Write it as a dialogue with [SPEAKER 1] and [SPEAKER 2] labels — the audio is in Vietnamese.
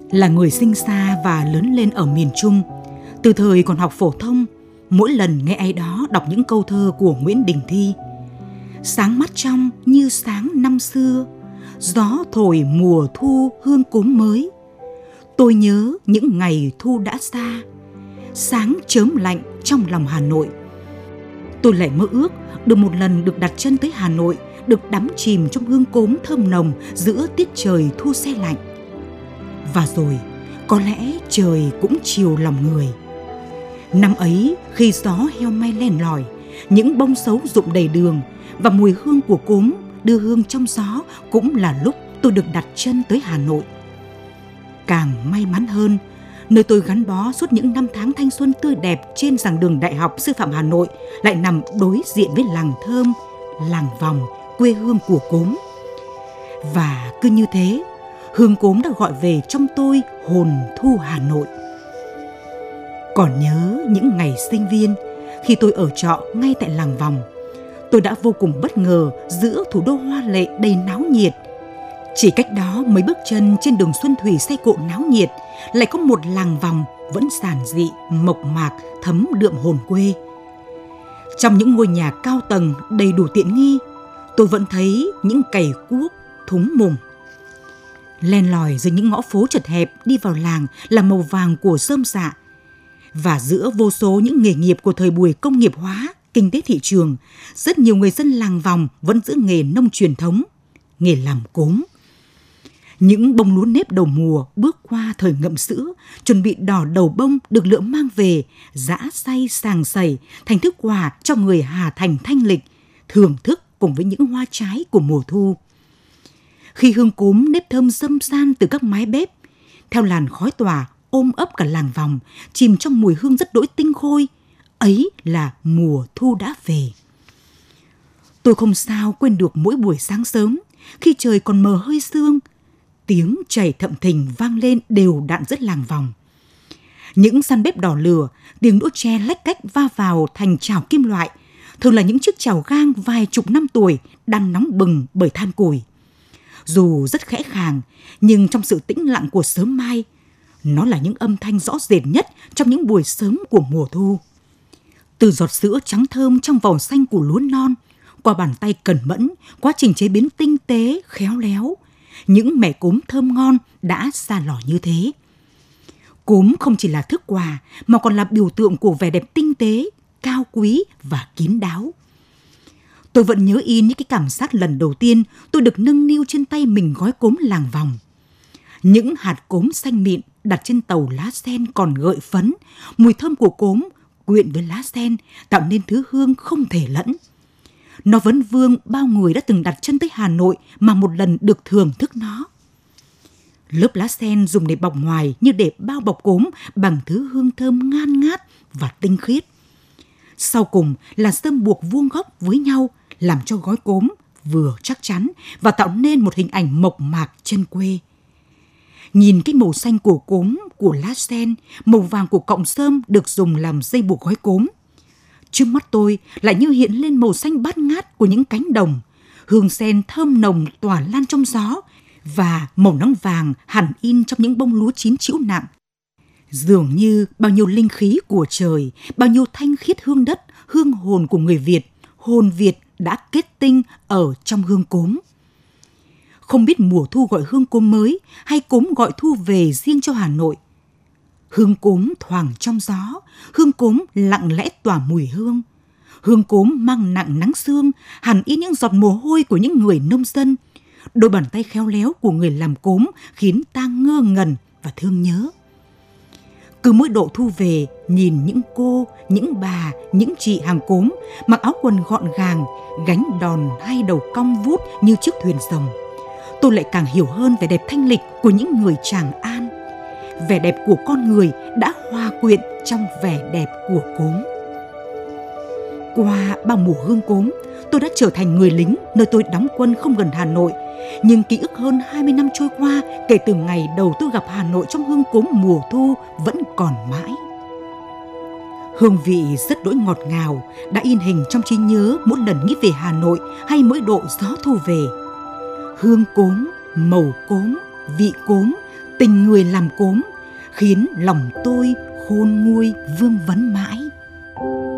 [SPEAKER 1] Là người sinh xa và lớn lên ở miền Trung, từ thời còn học phổ thông, mỗi lần nghe ai đó đọc những câu thơ của Nguyễn Đình Thi: sáng mắt trong như sáng năm xưa, gió thổi mùa thu hương cốm mới, tôi nhớ những ngày thu đã xa, sáng chớm lạnh trong lòng Hà Nội. Tôi lại mơ ước được một lần được đặt chân tới Hà Nội, được đắm chìm trong hương cốm thơm nồng giữa tiết trời thu se lạnh. Và rồi, có lẽ trời cũng chiều lòng người. Năm ấy, khi gió heo may len lỏi, những bông sấu rụng đầy đường và mùi hương của cốm đưa hương trong gió, cũng là lúc tôi được đặt chân tới Hà Nội. Càng may mắn hơn, nơi tôi gắn bó suốt những năm tháng thanh xuân tươi đẹp trên giảng đường Đại học Sư phạm Hà Nội lại nằm đối diện với làng Thơm, làng Vòng, quê hương của cốm. Và cứ như thế, hương cốm đã gọi về trong tôi hồn thu Hà Nội. Còn nhớ những ngày sinh viên, khi tôi ở trọ ngay tại làng Vòng, tôi đã vô cùng bất ngờ giữa thủ đô hoa lệ đầy náo nhiệt. Chỉ cách đó mấy bước chân trên đường Xuân Thủy xe cộ náo nhiệt, lại có một làng Vòng vẫn giản dị, mộc mạc, thấm đượm hồn quê. Trong những ngôi nhà cao tầng đầy đủ tiện nghi, tôi vẫn thấy những cày cuốc, thúng mùng. Len lỏi dưới những ngõ phố chật hẹp đi vào làng là màu vàng của rơm rạ. Và giữa vô số những nghề nghiệp của thời buổi công nghiệp hóa, kinh tế thị trường, rất nhiều người dân làng Vòng vẫn giữ nghề nông truyền thống, nghề làm cốm. Những bông lúa nếp đầu mùa bước qua thời ngậm sữa, chuẩn bị đỏ đầu bông được lượm mang về, giã xay sàng sẩy thành thức quà cho người Hà Thành thanh lịch, thưởng thức cùng với những hoa trái của mùa thu. Khi hương cốm nếp thơm râm ran từ các mái bếp, theo làn khói tỏa ôm ấp cả làng Vòng, chìm trong mùi hương rất đỗi tinh khôi, ấy là mùa thu đã về. Tôi không sao quên được mỗi buổi sáng sớm, khi trời còn mờ hơi sương, tiếng chảy thậm thình vang lên đều đặn giữa làng Vòng. Những gian bếp đỏ lửa, tiếng đũa tre lách cách va vào thành chảo kim loại, thường là những chiếc chảo gang vài chục năm tuổi đang nóng bừng bởi than củi. Dù rất khẽ khàng, nhưng trong sự tĩnh lặng của sớm mai, nó là những âm thanh rõ rệt nhất trong những buổi sớm của mùa thu. Từ giọt sữa trắng thơm trong vỏ xanh của lúa non, qua bàn tay cẩn mẫn, quá trình chế biến tinh tế, khéo léo, những mẻ cốm thơm ngon đã ra lò như thế. Cốm không chỉ là thức quà, mà còn là biểu tượng của vẻ đẹp tinh tế, cao quý và kín đáo. Tôi vẫn nhớ in những cái cảm giác lần đầu tiên tôi được nâng niu trên tay mình gói cốm làng Vòng. Những hạt cốm xanh mịn đặt trên tàu lá sen còn gợi phấn, mùi thơm của cốm quyện với lá sen tạo nên thứ hương không thể lẫn. Nó vấn vương bao người đã từng đặt chân tới Hà Nội mà một lần được thưởng thức nó. Lớp lá sen dùng để bọc ngoài như để bao bọc cốm bằng thứ hương thơm ngan ngát và tinh khiết. Sau cùng là rơm buộc vuông góc với nhau làm cho gói cốm vừa chắc chắn và tạo nên một hình ảnh mộc mạc chân quê. Nhìn cái màu xanh của cốm, của lá sen, màu vàng của cọng rơm được dùng làm dây buộc gói cốm. Trước mắt tôi lại như hiện lên màu xanh bát ngát của những cánh đồng, hương sen thơm nồng tỏa lan trong gió và màu nắng vàng hẳn in trong những bông lúa chín trĩu nặng. Dường như bao nhiêu linh khí của trời, bao nhiêu thanh khiết hương đất, hương hồn của người Việt, hồn Việt đã kết tinh ở trong hương cốm. Không biết mùa thu gọi hương cốm mới hay cốm gọi thu về riêng cho Hà Nội. Hương cốm thoảng trong gió, hương cốm lặng lẽ tỏa mùi hương. Hương cốm mang nặng nắng sương, hẳn in những giọt mồ hôi của những người nông dân. Đôi bàn tay khéo léo của người làm cốm khiến ta ngơ ngẩn và thương nhớ. Cứ mỗi độ thu về, nhìn những cô, những bà, những chị hàng cốm mặc áo quần gọn gàng, gánh đòn hai đầu cong vút như chiếc thuyền rồng, tôi lại càng hiểu hơn vẻ đẹp thanh lịch của những người Tràng An. Vẻ đẹp của con người đã hòa quyện trong vẻ đẹp của cốm. Qua bao mùa hương cốm, tôi đã trở thành người lính nơi tôi đóng quân không gần Hà Nội. Nhưng ký ức hơn 20 năm trôi qua kể từ ngày đầu tôi gặp Hà Nội trong hương cốm mùa thu vẫn còn mãi. Hương vị rất đỗi ngọt ngào đã in hình trong trí nhớ mỗi lần nghĩ về Hà Nội hay mỗi độ gió thu về. Hương cốm, màu cốm, vị cốm, tình người làm cốm khiến lòng tôi khôn nguôi vương vấn mãi.